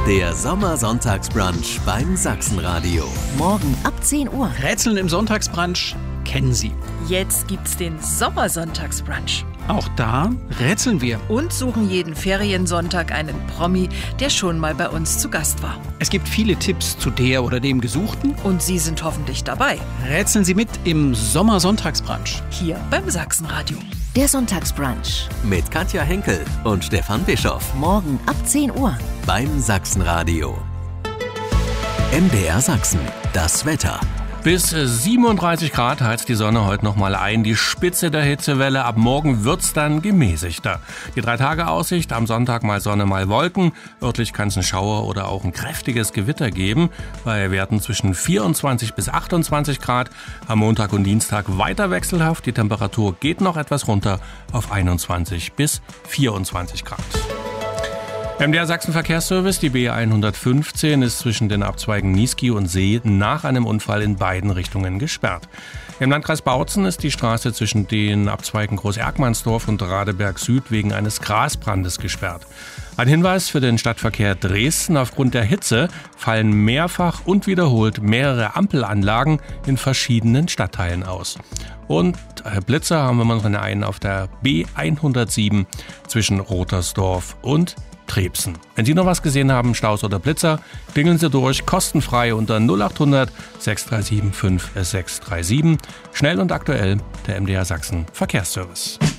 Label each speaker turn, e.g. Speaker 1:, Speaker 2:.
Speaker 1: Der Sommersonntagsbrunch beim Sachsenradio.
Speaker 2: Morgen ab 10 Uhr.
Speaker 3: Rätseln im Sonntagsbrunch kennen Sie.
Speaker 4: Jetzt gibt's den Sommersonntagsbrunch.
Speaker 3: Auch da rätseln wir.
Speaker 4: Und suchen jeden Feriensonntag einen Promi, der schon mal bei uns zu Gast war.
Speaker 3: Es gibt viele Tipps zu der oder dem Gesuchten.
Speaker 4: Und Sie sind hoffentlich dabei.
Speaker 3: Rätseln Sie mit im Sommersonntagsbrunch.
Speaker 4: Hier beim Sachsenradio.
Speaker 2: Der Sonntagsbrunch.
Speaker 1: Mit Katja Henkel und Stefan Bischoff.
Speaker 2: Morgen ab 10 Uhr.
Speaker 1: Beim Sachsenradio. MDR Sachsen. Das Wetter.
Speaker 5: Bis 37 Grad heizt die Sonne heute noch mal ein. Die Spitze der Hitzewelle. Ab morgen wird's dann gemäßigter. Die 3-Tage-Aussicht: am Sonntag mal Sonne, mal Wolken. Örtlich kann es einen Schauer oder auch ein kräftiges Gewitter geben. Bei Werten zwischen 24 bis 28 Grad. Am Montag und Dienstag weiter wechselhaft. Die Temperatur geht noch etwas runter auf 21 bis 24 Grad. MDR Sachsen Verkehrsservice, die B115 ist zwischen den Abzweigen Niesky und See nach einem Unfall in beiden Richtungen gesperrt. Im Landkreis Bautzen ist die Straße zwischen den Abzweigen Groß-Erkmannsdorf und Radeberg Süd wegen eines Grasbrandes gesperrt. Ein Hinweis für den Stadtverkehr Dresden: Aufgrund der Hitze fallen mehrfach und wiederholt mehrere Ampelanlagen in verschiedenen Stadtteilen aus. Und Blitzer haben wir noch einen auf der B107 zwischen Rotersdorf und Trebsen. Wenn Sie noch was gesehen haben, Staus oder Blitzer, klingeln Sie durch, kostenfrei unter 0800 637 5637. Schnell und aktuell, der MDR Sachsen Verkehrsservice.